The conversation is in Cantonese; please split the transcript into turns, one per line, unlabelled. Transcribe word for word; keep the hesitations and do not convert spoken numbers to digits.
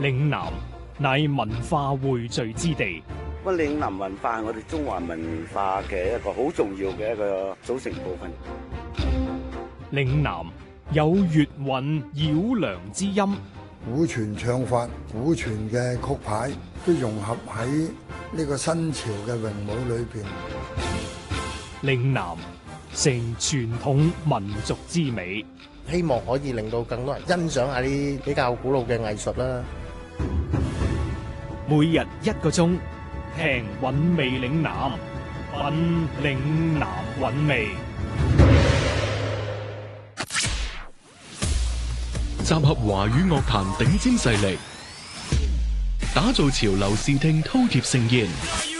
嶺南乃文化匯聚之地。
咁嶺南文化係我哋中華文化嘅一個好重要嘅一個組成部分。
嶺南有粵韻繞梁之音，
古傳唱法、古傳嘅曲牌都融合喺呢個新潮嘅詠舞裏邊。
嶺南成傳統民族之美，
希望可以令到更多人欣賞下啲比較古老嘅藝術啦。
每日一個鐘，聽韻味嶺南，品嶺南韻味。
集合華語樂壇頂尖勢力，打造潮流視聽饕餮盛宴。